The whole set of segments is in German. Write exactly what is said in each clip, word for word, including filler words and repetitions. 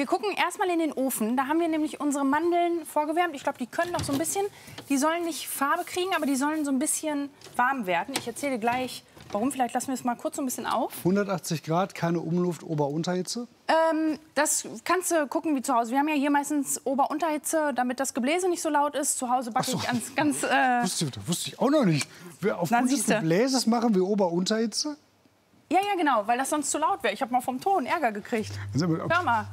Wir gucken erstmal in den Ofen. Da haben wir nämlich unsere Mandeln vorgewärmt. Ich glaube, die können noch so ein bisschen, die sollen nicht Farbe kriegen, aber die sollen so ein bisschen warm werden. Ich erzähle gleich, warum. Vielleicht lassen wir es mal kurz so ein bisschen auf. hundertachtzig Grad, keine Umluft, Ober-Unterhitze? Ähm, das kannst du gucken wie zu Hause. Wir haben ja hier meistens Ober-Unterhitze, damit das Gebläse nicht so laut ist. Zu Hause backe so. ich ganz... ganz äh wusste, das wusste ich auch noch nicht. Wir aufgrund des siehste. Gebläses machen wir Ober-Unterhitze? Ja, ja, genau, weil das sonst zu laut wäre. Ich habe mal vom Ton Ärger gekriegt. Hör mal.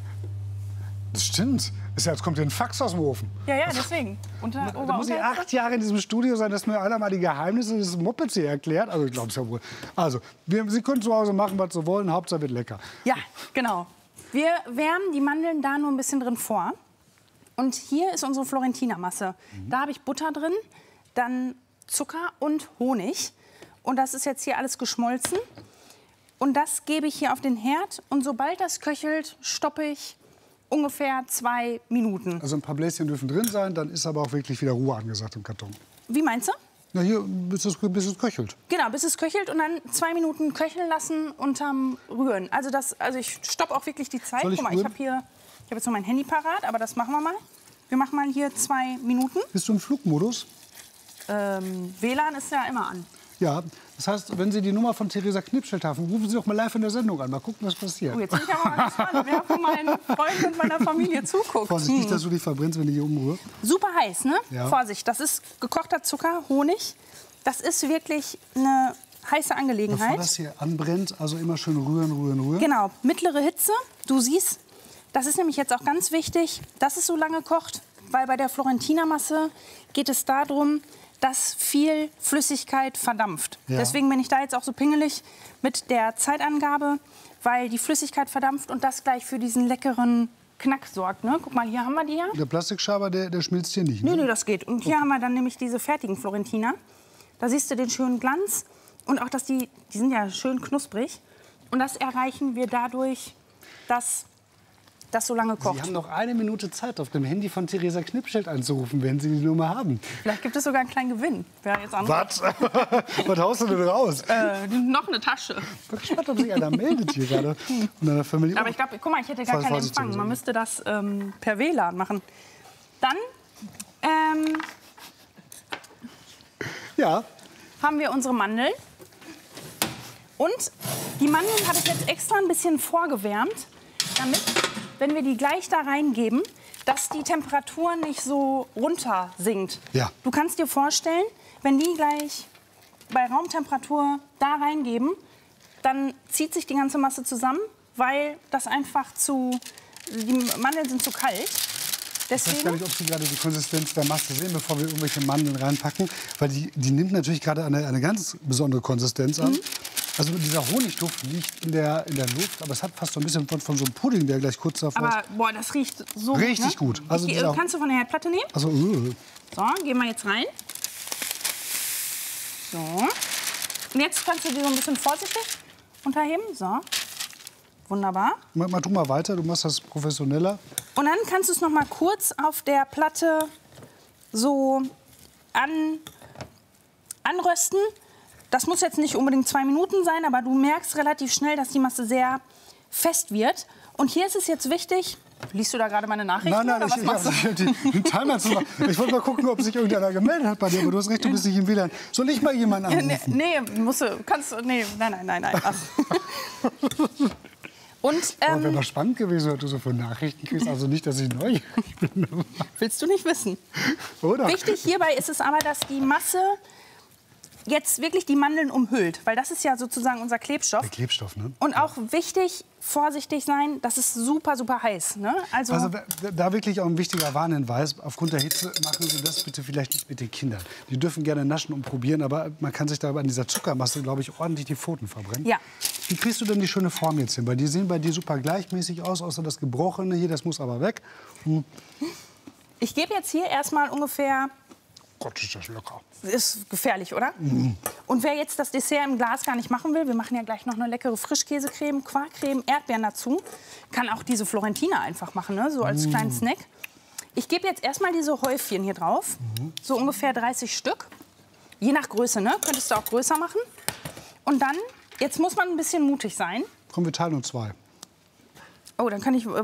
Das stimmt. Ist ja, jetzt kommt hier ein Fax aus dem Ofen. Ja, ja, deswegen. Unter, da muss ich acht Jahre in diesem Studio sein, dass mir einer mal die Geheimnisse des Mopeds hier erklärt. Also ich glaube es ja wohl. Also, wir, Sie können zu Hause machen, was Sie wollen. Hauptsache wird lecker. Ja, genau. Wir wärmen die Mandeln da nur ein bisschen drin vor. Und hier ist unsere Florentiner-Masse. Mhm. Da habe ich Butter drin, dann Zucker und Honig. Und das ist jetzt hier alles geschmolzen. Und das gebe ich hier auf den Herd. Und sobald das köchelt, stoppe ich ungefähr zwei Minuten. Also ein paar Bläschen dürfen drin sein, dann ist aber auch wirklich wieder Ruhe angesagt im Karton. Wie meinst du? Na hier, bis es, bis es köchelt. Genau, bis es köchelt und dann zwei Minuten köcheln lassen unterm Rühren. Also, das, also ich stoppe auch wirklich die Zeit. Soll ich Guck mal, ich habe hier, ich habe jetzt noch mein Handy parat, aber das machen wir mal. Wir machen mal hier zwei Minuten. Bist du im Flugmodus? Ähm, W L A N ist ja immer an. Ja, das heißt, wenn Sie die Nummer von Theresa Knipschild haben, rufen Sie doch mal live in der Sendung an. Mal gucken, was passiert. Oh, jetzt bin ich aber mal gespannt, wer von meinen Freunden und meiner Familie zuguckt. Vorsicht, nicht, dass du dich verbrennst, wenn ich hier umrühre. Super heiß, ne? Ja. Vorsicht, das ist gekochter Zucker, Honig. Das ist wirklich eine heiße Angelegenheit. Bevor das hier anbrennt, also immer schön rühren, rühren, rühren. Genau, mittlere Hitze. Du siehst, das ist nämlich jetzt auch ganz wichtig, dass es so lange kocht, weil bei der Florentiner-Masse geht es darum, dass viel Flüssigkeit verdampft. Ja. Deswegen bin ich da jetzt auch so pingelig mit der Zeitangabe, weil die Flüssigkeit verdampft und das gleich für diesen leckeren Knack sorgt. Ne? Guck mal, hier haben wir die ja. Der Plastikschaber, der, der schmilzt hier nicht. Ne? Nö, nö, das geht. Und hier haben wir dann nämlich diese fertigen Florentiner. Da siehst du den schönen Glanz und auch, dass die, die sind ja schön knusprig. Und das erreichen wir dadurch, dass das so lange kocht. Sie haben noch eine Minute Zeit, auf dem Handy von Theresa Knipschild anzurufen, wenn Sie die Nummer haben. Vielleicht gibt es sogar einen kleinen Gewinn. Wer jetzt Was? Was haust du denn raus? Äh, noch eine Tasche. Ich bin gespannt, ob sich einer meldet hier gerade von einer Familie. Aber ich glaube, guck mal, ich hätte gar keinen Empfang. Man müsste das ähm, per W L A N machen. Dann ähm, ja. haben wir unsere Mandeln. Und die Mandeln habe ich jetzt extra ein bisschen vorgewärmt, damit, wenn wir die gleich da reingeben, dass die Temperatur nicht so runter sinkt. Ja. Du kannst dir vorstellen, wenn die gleich bei Raumtemperatur da reingeben, dann zieht sich die ganze Masse zusammen, weil das einfach zu, die Mandeln sind zu kalt. Deswegen, ich weiß gar nicht, ob Sie gerade die Konsistenz der Masse sehen, bevor wir irgendwelche Mandeln reinpacken. Weil die, die nimmt natürlich gerade eine, eine ganz besondere Konsistenz an. Mhm. Also dieser Honigduft liegt in der, in der Luft, aber es hat fast so ein bisschen von, von so einem Pudding, der gleich kurz davor ist. Aber boah, das riecht so richtig gut. Ne? gut. Also ich, kannst du von der Herdplatte nehmen? Also, uh. So, gehen wir jetzt rein. So. Und jetzt kannst du die so ein bisschen vorsichtig unterheben. So. Wunderbar. Mal, mal, tu mal weiter, du machst das professioneller. Und dann kannst du es noch mal kurz auf der Platte so an, anrösten. Das muss jetzt nicht unbedingt zwei Minuten sein, aber du merkst relativ schnell, dass die Masse sehr fest wird. Und hier ist es jetzt wichtig. Liest du da gerade meine Nachrichten? Nein, nein, oder was ich, machst ich, ich, ich, den Timer zu machen. Ich wollte mal gucken, ob sich irgendeiner gemeldet hat bei dir. Aber du hast recht, du bist nicht im W L A N. Soll ich mal jemanden anrufen? Nee, nee, musst du, kannst du, nee, nein, nein, nein, nein. Ach. Und, ähm, wäre mal spannend gewesen, was du so für Nachrichten kriegst. Also nicht, dass ich neugierig bin. Willst du nicht wissen? Oder? Wichtig hierbei ist es aber, dass die Masse jetzt wirklich die Mandeln umhüllt. Weil das ist ja sozusagen unser Klebstoff. Der Klebstoff, ne? Und auch wichtig, vorsichtig sein, das ist super, super heiß. Ne? Also, also da wirklich auch ein wichtiger Warnhinweis. Aufgrund der Hitze machen Sie das bitte vielleicht nicht mit den Kindern. Die dürfen gerne naschen und probieren, aber man kann sich da an dieser Zuckermasse, glaube ich, ordentlich die Pfoten verbrennen. Ja. Wie kriegst du denn die schöne Form jetzt hin? Weil die sehen bei dir super gleichmäßig aus, außer das Gebrochene hier, das muss aber weg. Hm. Ich gebe jetzt hier erstmal ungefähr... Gott, ist das lecker. Ist gefährlich, oder? Mhm. Und wer jetzt das Dessert im Glas gar nicht machen will, wir machen ja gleich noch eine leckere Frischkäsecreme, Quarkcreme, Erdbeeren dazu, kann auch diese Florentiner einfach machen, ne? So als mhm. kleinen Snack. Ich gebe jetzt erstmal diese Häufchen hier drauf, mhm. so ungefähr dreißig Stück. Je nach Größe, ne? Könntest du auch größer machen. Und dann, jetzt muss man ein bisschen mutig sein. Komm, wir teilen uns zwei. Oh, dann kann ich